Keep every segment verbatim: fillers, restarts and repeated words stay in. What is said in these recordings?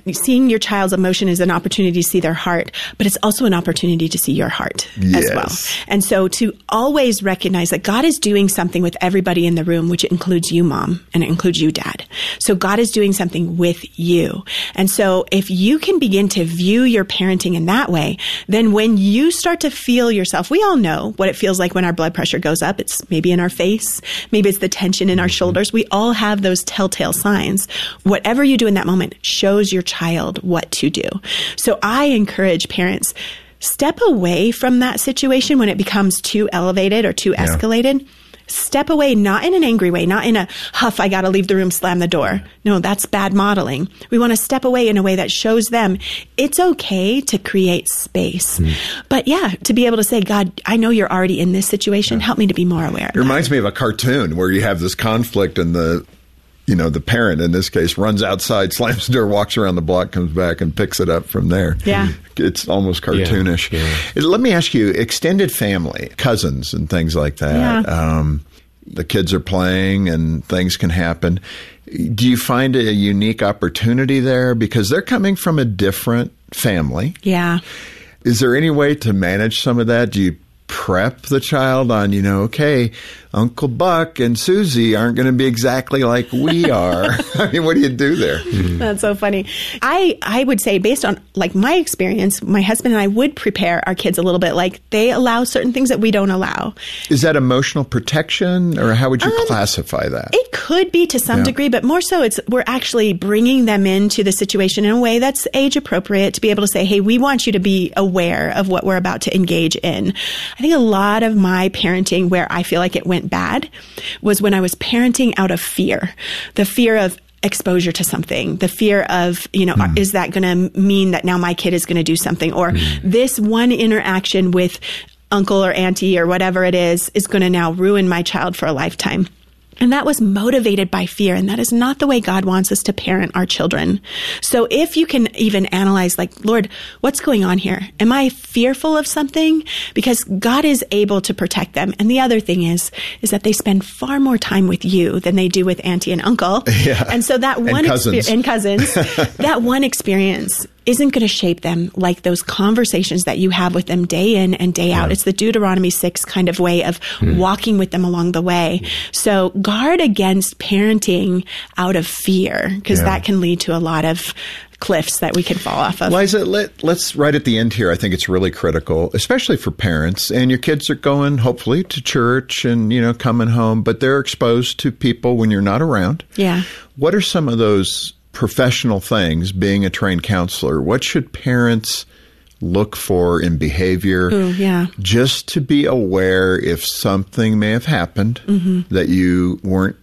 seeing your child's emotion is an opportunity to see their heart, but it's also an opportunity to see your heart yes. as well. And so to always recognize that God is doing something with everybody in the room, which includes you, mom, and it includes you, dad. So God is doing something with you. And so if you can begin to view your parenting in that way, then when you start to feel yourself, we all know what it feels like when our blood pressure goes up. It's maybe in our face. Maybe it's the tension in our shoulders. We all have those telltale signs. Whatever you do in that moment shows your child what to do. So I encourage parents, step away from that situation when it becomes too elevated or too yeah. escalated. Step away, not in an angry way, not in a huff, I got to leave the room, slam the door. No, that's bad modeling. We want to step away in a way that shows them it's okay to create space. Mm. But yeah, to be able to say, God, I know you're already in this situation. Yeah. Help me to be more aware of It reminds me of a cartoon where you have this conflict and the you know, the parent in this case runs outside, slams the door, walks around the block, comes back and picks it up from there. Yeah. It's almost cartoonish. Yeah, yeah. Let me ask you, extended family, cousins and things like that. Yeah. Um, the kids are playing and things can happen. Do you find a unique opportunity there? Because they're coming from a different family. Yeah. Is there any way to manage some of that? Do you prep the child on, you know, okay, Uncle Buck and Susie aren't going to be exactly like we are. I mean, what do you do there? Mm-hmm. That's so funny. I, I would say based on like my experience, my husband and I would prepare our kids a little bit like they allow certain things that we don't allow. Is that emotional protection or how would you um, classify that? It could be to some yeah. degree, but more so it's we're actually bringing them into the situation in a way that's age appropriate to be able to say, hey, we want you to be aware of what we're about to engage in. I think a lot of my parenting where I feel like it went bad was when I was parenting out of fear, the fear of exposure to something, the fear of, you know, mm. is that going to mean that now my kid is going to do something? Or mm. this one interaction with uncle or auntie or whatever it is, is going to now ruin my child for a lifetime. And that was motivated by fear. And that is not the way God wants us to parent our children. So if you can even analyze like, Lord, what's going on here? Am I fearful of something? Because God is able to protect them. And the other thing is, is that they spend far more time with you than they do with auntie and uncle. Yeah. And so that one and cousins, exper- and cousins that one experience isn't going to shape them like those conversations that you have with them day in and day out. Yeah. It's the Deuteronomy six kind of way of mm. walking with them along the way. So guard against parenting out of fear, because yeah. that can lead to a lot of cliffs that we can fall off of. Liza, let, let's right at the end here. I think it's really critical, especially for parents. And your kids are going, hopefully, to church and, you know, coming home, but they're exposed to people when you're not around. Yeah. What are some of those professional things, being a trained counselor? What should parents look for in behavior? Ooh, yeah. Just to be aware if something may have happened mm-hmm. that you weren't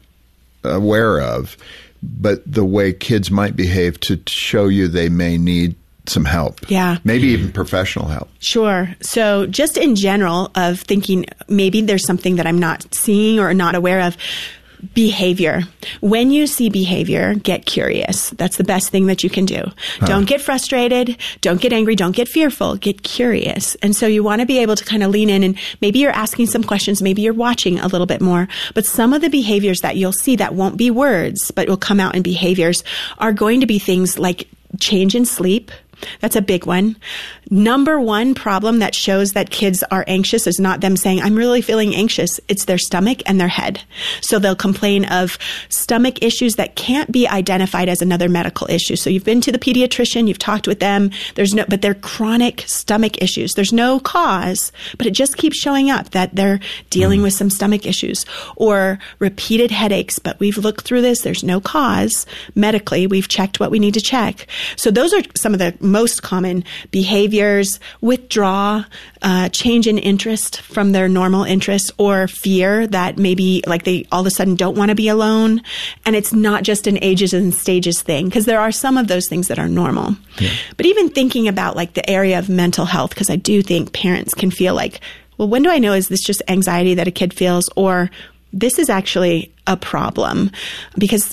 aware of, but the way kids might behave to show you they may need some help. Yeah. Maybe even professional help. Sure. So just in general of thinking maybe there's something that I'm not seeing or not aware of. Behavior. When you see behavior, get curious. That's the best thing that you can do. Huh. Don't get frustrated. Don't get angry. Don't get fearful. Get curious. And so you want to be able to kind of lean in and maybe you're asking some questions. Maybe you're watching a little bit more. But some of the behaviors that you'll see that won't be words, but will come out in behaviors are going to be things like change in sleep. That's a big one. Number one problem that shows that kids are anxious is not them saying, I'm really feeling anxious. It's their stomach and their head. So they'll complain of stomach issues that can't be identified as another medical issue. So you've been to the pediatrician, you've talked with them, there's no, but they're chronic stomach issues. There's no cause, but it just keeps showing up that they're dealing mm. with some stomach issues or repeated headaches. But we've looked through this. There's no cause medically. We've checked what we need to check. So those are some of the most common behaviors: withdraw, uh, change in interest from their normal interest, or fear that maybe like they all of a sudden don't want to be alone. And it's not just an ages and stages thing, because there are some of those things that are normal. Yeah. But even thinking about like the area of mental health, because I do think parents can feel like, well, when do I know, is this just anxiety that a kid feels, or this is actually a problem? Because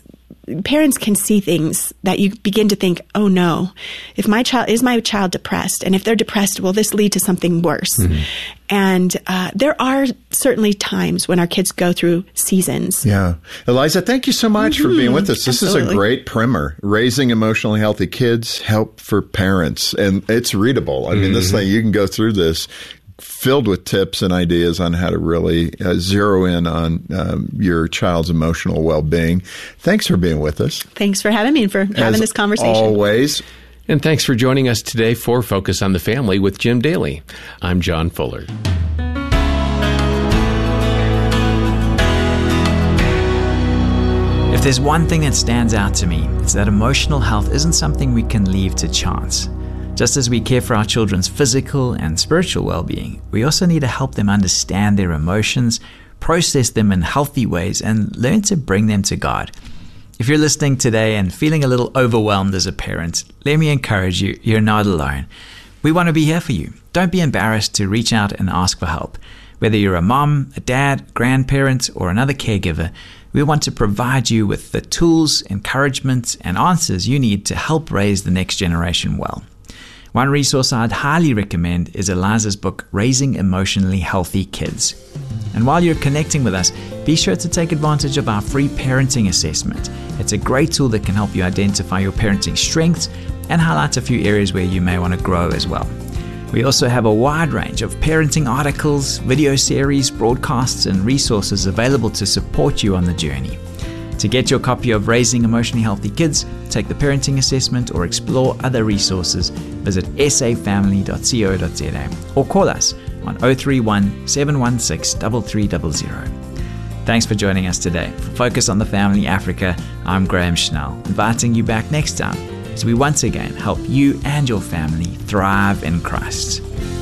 parents can see things that you begin to think, oh no, if my child, is my child depressed? And if they're depressed, will this lead to something worse? Mm-hmm. And uh, there are certainly times when our kids go through seasons. Yeah. Eliza, thank you so much mm-hmm. for being with us. This Absolutely. is a great primer. Raising Emotionally Healthy Kids, Help for Parents. And it's readable. I mean, mm-hmm. this thing, you can go through this filled with tips and ideas on how to really uh, zero in on um, your child's emotional well-being. Thanks for being with us. Thanks for having me and for having As this conversation. Always. And thanks for joining us today for Focus on the Family with Jim Daly. I'm John Fuller. If there's one thing that stands out to me, it's that emotional health isn't something we can leave to chance. Just as we care for our children's physical and spiritual well-being, we also need to help them understand their emotions, process them in healthy ways, and learn to bring them to God. If you're listening today and feeling a little overwhelmed as a parent, let me encourage you, you're not alone. We want to be here for you. Don't be embarrassed to reach out and ask for help. Whether you're a mom, a dad, grandparent, or another caregiver, we want to provide you with the tools, encouragement, and answers you need to help raise the next generation well. One resource I'd highly recommend is Eliza's book, Raising Emotionally Healthy Kids. And while you're connecting with us, be sure to take advantage of our free parenting assessment. It's a great tool that can help you identify your parenting strengths and highlight a few areas where you may want to grow as well. We also have a wide range of parenting articles, video series, broadcasts, and resources available to support you on the journey. To get your copy of Raising Emotionally Healthy Kids, take the parenting assessment, or explore other resources, visit s a family dot co dot z a or call us on zero three one, seven one six, three three zero zero. Thanks for joining us today. For Focus on the Family Africa, I'm Graham Schnell, inviting you back next time as we once again help you and your family thrive in Christ.